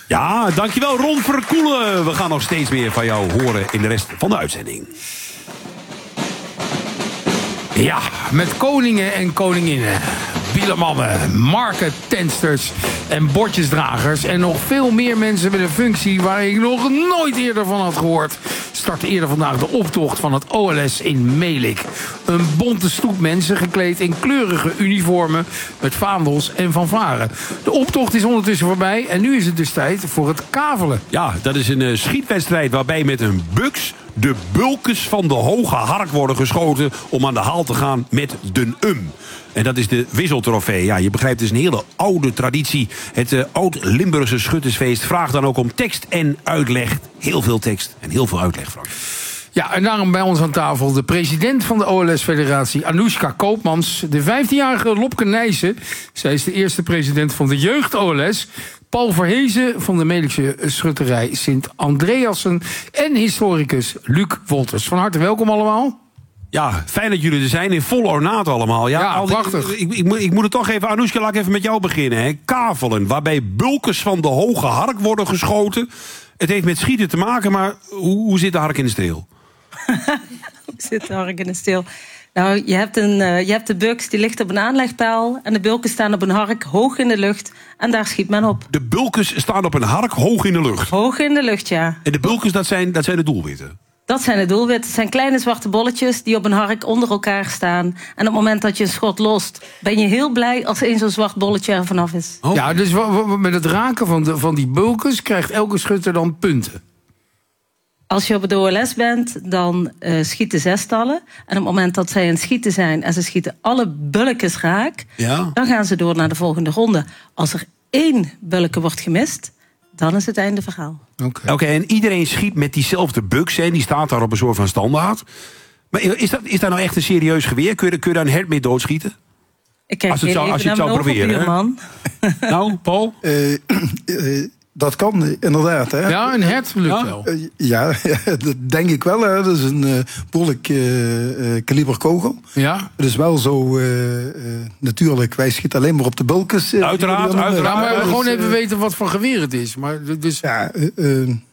Ja, dankjewel Ron Verkoelen. We gaan nog steeds meer van jou horen in de rest van de uitzending. Ja, met koningen en koninginnen, bielemannen, marketensters en bordjesdragers en nog veel meer mensen met een functie waar ik nog nooit eerder van had gehoord, start eerder vandaag de optocht van het OLS in Melick. Een bonte stoet mensen gekleed in kleurige uniformen met vaandels en fanfaren. De optocht is ondertussen voorbij en nu is het dus tijd voor het kavelen. Ja, dat is een schietwedstrijd waarbij met een buks de bulkes van de hoge hark worden geschoten om aan de haal te gaan met de En dat is de wisseltrofee. Ja, je begrijpt, het is een hele oude traditie. Het oud-Limburgse schuttersfeest vraagt dan ook om tekst en uitleg. Heel veel tekst en heel veel uitleg, Frank. Ja, en daarom bij ons aan tafel de president van de OLS-federatie, Anoushka Koopmans. De 15-jarige Lopke Nijssen. Zij is de eerste president van de jeugd-OLS. Paul Verhezen van de Melickse schutterij Sint-Andreassen. En historicus Luc Wolters. Van harte welkom allemaal. Ja, fijn dat jullie er zijn. In vol ornaat allemaal. Ja, prachtig. Ik moet het toch even, Anoushka, laat ik even met jou beginnen. Hè. Kavelen, waarbij bulkes van de hoge hark worden geschoten. Het heeft met schieten te maken, maar hoe zit de hark in de steel? Hoe zit de hark in de steel? Nou, je hebt de buks, die ligt op een aanlegpaal. En de bulken staan op een hark hoog in de lucht. En daar schiet men op. De bulkes staan op een hark hoog in de lucht? Hoog in de lucht, ja. En de bulkes, dat zijn de doelwitten? Dat zijn de doelwitten. Het zijn kleine zwarte bolletjes die op een hark onder elkaar staan. En op het moment dat je een schot lost, ben je heel blij als één zo'n zwart bolletje er vanaf is. Oh. Ja, dus met het raken van die bulkes krijgt elke schutter dan punten. Als je op het OLS bent, dan schieten zestallen. En op het moment dat zij aan het schieten zijn en ze schieten alle bulkes raak, dan gaan ze door naar de volgende ronde. Als er 1 bulke wordt gemist, dan is het einde verhaal. Oké, en iedereen schiet met diezelfde buks, en die staat daar op een soort van standaard. Maar is dat nou echt een serieus geweer? Kun je daar een hert mee doodschieten? Ik kijk als je het zou proberen, man. Nou, Paul? Dat kan, inderdaad. Hè? Ja, een hert lukt wel. Ja, dat denk ik wel. Hè. Dat is een behoorlijk kaliber kogel. Ja. Het is wel zo natuurlijk. Wij schieten alleen maar op de bulkens. Uiteraard. Maar we gewoon even weten wat voor geweer het is. Maar dus... Ja,